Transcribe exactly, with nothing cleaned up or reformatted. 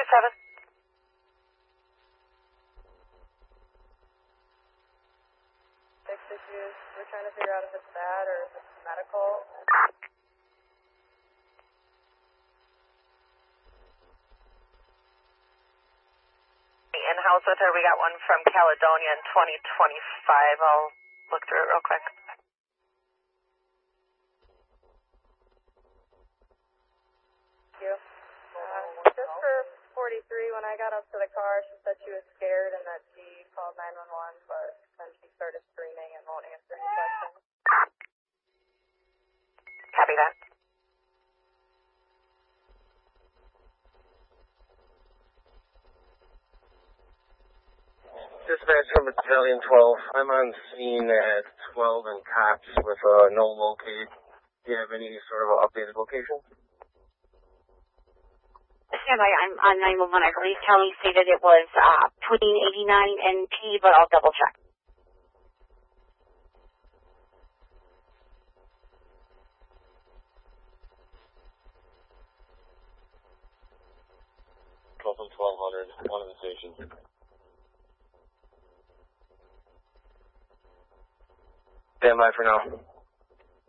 seven. Six issues. We're trying to figure out if it's bad or if it's medical. In-house with her, we got one from Caledonia in twenty twenty-five. I'll look through it real quick. Thank you. Uh, just for forty-three, when I got up to the car, she said she was scared and that she called nine one one, but then she started screaming and won't answer any questions. Copy that. Dispatch from Battalion twelve. I'm on scene at twelve and Cox with uh, no locate. Do you have any sort of updated location? Standby, I'm on nine one one. I believe Kelly stated it was uh, between eighty-nine and P, but I'll double check. twelve and twelve hundred, one of the stations. Stand by for now.